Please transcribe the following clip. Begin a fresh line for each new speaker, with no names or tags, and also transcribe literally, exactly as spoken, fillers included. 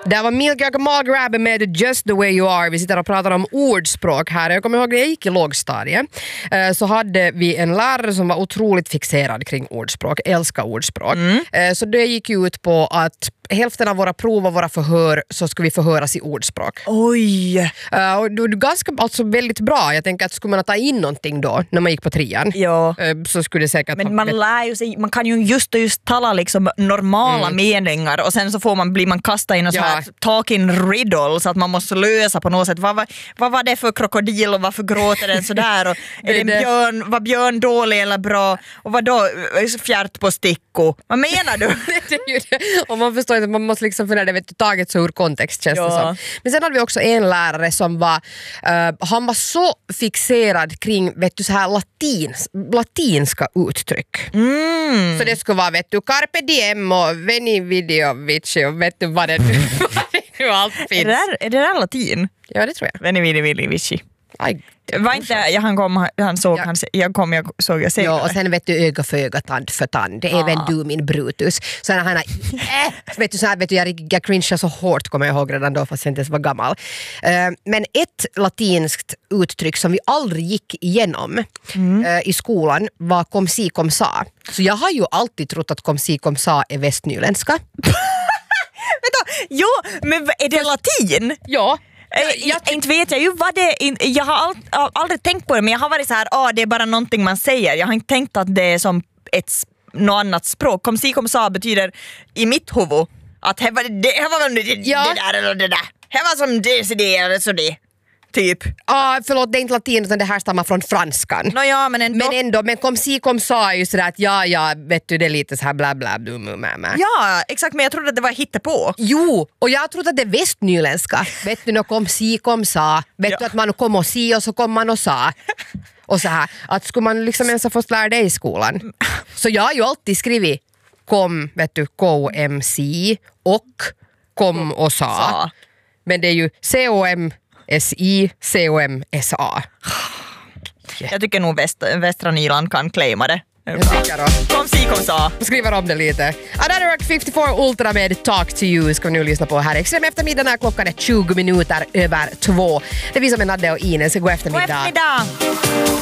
Det var Milk Maggrab med Just the way you are. Vi sitter och pratar om ordspråk här. Jag kommer ihåg när jag gick i lågstadiet så hade vi en lärare som var otroligt fixerad kring ordspråk. Älskar ordspråk. Mm. Så det gick ut på att hälften av våra prov och våra förhör så ska vi förhöras i ordspråk.
Oj!
Uh, och det är ganska, alltså väldigt bra. Jag tänker att skulle man ta in någonting då när man gick på trean
ja.
uh, så skulle det säkert...
Men man lär ju sig, man kan ju just och just tala liksom normala mm. meningar och sen så får man, blir man kastad in och så ja. här talking riddle så att man måste lösa på något sätt. Vad, vad, vad var det för krokodil och varför gråter den sådär? Och är det, det björn, var björn dålig eller bra? Och vad då? Fjärt på sticko. Vad menar du?
det är ju det. Och man förstår inte, man måste liksom fundera, det vet du, taget så ur kontext känns ja. det som. Men sen hade vi också en lärare som var uh, han var så fixerad kring, vet du, så här latins, latinska uttryck.
Mm.
Så det skulle vara, vet du, carpe diem och veni video vici och vet du vad det nu allt finns.
Är det där, är det där latin?
Ja, det tror jag.
Veni video vici.
Aj,
var inte jag han kom han såg ja. han jag kom jag såg jag segare.
Ja, och sen vet du öga för öga, tand för tand. Det är även ah. du min Brutus. Så han har äh, vet du så här vet du jag, jag cringear så hårt kommer jag ihåg redan då fast jag inte ens var gammal. Uh, men ett latinskt uttryck som vi aldrig gick igenom mm. uh, i skolan var kom si kom sa. Så jag har ju alltid trott att kom si kom sa är västnyländska.
Vänta, jo, men är det latin?
Ja.
Jag, jag, inte vet jag ju vad det jag har all, aldrig tänkt på det, men jag har varit så här, ah, det är bara någonting man säger. Jag har inte tänkt att det är som ett något annat språk. Kom si kom sa betyder i mitt huvud att det var det, det var det, ja. det där eller det där. Det var som det så det eller så det. Typ.
Ah, förlåt, det är inte latin utan det här stammar från franskan.
No, ja, men ändå.
Men ändå, men kom si kom sa är ju sådär att ja, ja, vet du, det är lite så här bla bla bla bla bla.
Ja, exakt, men jag trodde att det var hittepå.
Jo, och jag trodde att det är västnyländska. Vet du, när kom si kom sa. Vet ja. du att man kom och si och så kom man och sa. Och så här, att skulle man liksom ens ha fått lära det i skolan. Så jag har ju alltid skrivit kom, vet du, K M C och kom och sa. sa. Men det är ju C O M S I C O M S A.
Yeah. Jag tycker nog väst, Västra Nyland kan claima det. Kom si kom sa.
Skriver om det lite. Another Rock femtiofyra Ultra med Talk to You ska vi nu lyssna på här. Extrem eftermiddag när klockan är tjugo minuter över två. Det är vi som är Nadde och Ines. God eftermiddag.
God eftermiddag.